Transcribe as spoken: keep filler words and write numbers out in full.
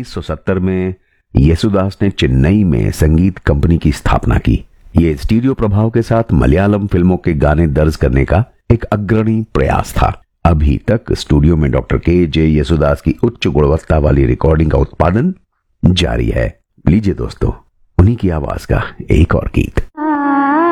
उन्नीस सौ सत्तर में येसुदास ने चेन्नई में संगीत कंपनी की स्थापना की। ये स्टीरियो प्रभाव के साथ मलयालम फिल्मों के गाने दर्ज करने का एक अग्रणी प्रयास था। अभी तक स्टूडियो में डॉक्टर के जे येसुदास की उच्च गुणवत्ता वाली रिकॉर्डिंग का उत्पादन जारी है। लीजिए दोस्तों, उन्हीं की आवाज का एक और गीत।